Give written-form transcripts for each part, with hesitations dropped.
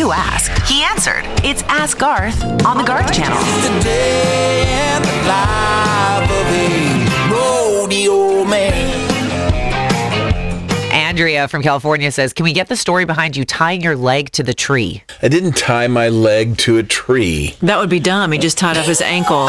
you ask, he answered. It's Ask Garth on the Garth Channel. It's the day and the life of a rodeo man. Andrea from California says, can we get the story behind you tying your leg to the tree? I didn't tie my leg to a tree. That would be dumb. He just tied up his ankle.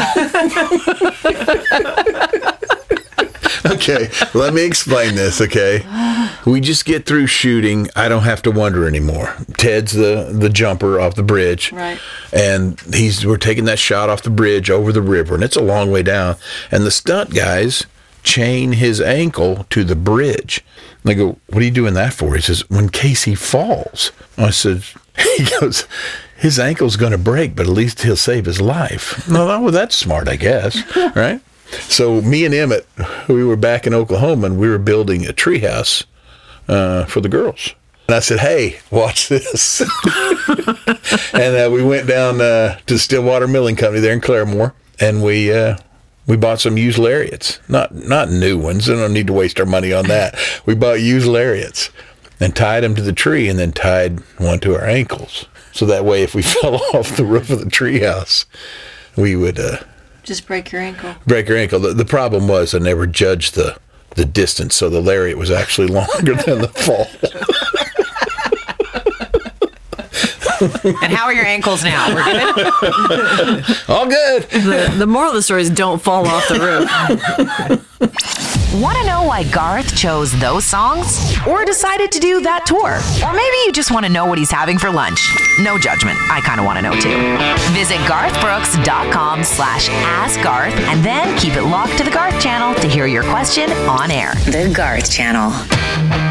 Okay, let me explain this, okay? We just get through shooting. I don't have to wonder anymore. Ted's the jumper off the bridge. Right. And we're taking that shot off the bridge over the river, and it's a long way down. And the stunt guys chain his ankle to the bridge. And I go, what are you doing that for? He says, when Casey falls. I said, he goes, his ankle's going to break, but at least he'll save his life. Well, that's smart, I guess, right? So me and Emmett, we were back in Oklahoma, and we were building a treehouse for the girls. And I said, hey, watch this. And we went down to Stillwater Milling Company there in Claremore, and we bought some used lariats. Not new ones. I don't need to waste our money on that. We bought used lariats and tied them to the tree, and then tied one to our ankles. So that way, if we fell off the roof of the treehouse, we would... Just break your ankle. Break your ankle. The problem was I never judged the distance, so the lariat was actually longer than the fall. And how are your ankles now? We're good? All good. The moral of the story is don't fall off the roof. Want to know why Garth chose those songs? Or decided to do that tour? Or maybe you just want to know what he's having for lunch. No judgment. I kind of want to know too. Visit garthbrooks.com/askgarth and then keep it locked to the Garth Channel to hear your question on air. The Garth Channel.